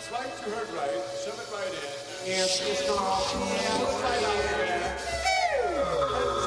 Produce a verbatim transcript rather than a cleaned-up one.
Slide to her right, shove it right in. Yes, Miss Carl. Pull it right out there.